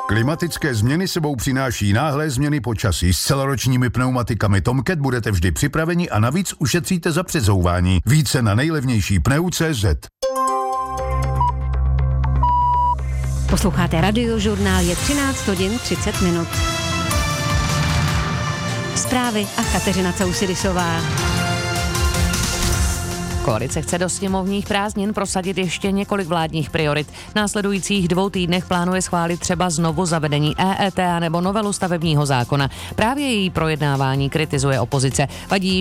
Klimatické změny sebou přináší náhlé změny počasí. S celoročními pneumatikami Tomcat budete vždy připraveni a navíc ušetříte za přezouvání. Více na nejlevnější pneu.cz. Posloucháte Radiožurnál, je 13 hodin 30 minut. Zprávy a Kateřina Causidisová. Koalice chce do sněmovních prázdnin prosadit ještě několik vládních priorit. V následujících 2 týdnech plánuje schválit třeba znovu zavedení EET nebo novelu stavebního zákona. Právě její projednávání kritizuje opozice. Vadí